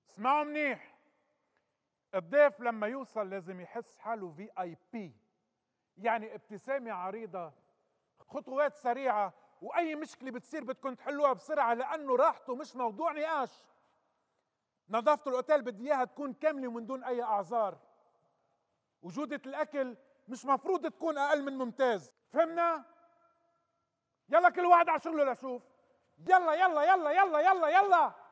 اسمعوا منيح. الضيف لما يوصل لازم يحس حاله VIP، يعني ابتسامة عريضة، خطوات سريعة، وأي مشكلة بتصير بدكم تحلوها بسرعة لأنه راحته مش موضوع نقاش. نظافة الأوتيل بدي إياها تكون كاملة ومن دون أي أعذار. وجودة الأكل مش مفروض تكون أقل من ممتاز، فهمنا؟ يلا كل واحد على شغله لشوف. يلا يلا يلا يلا يلا يلا.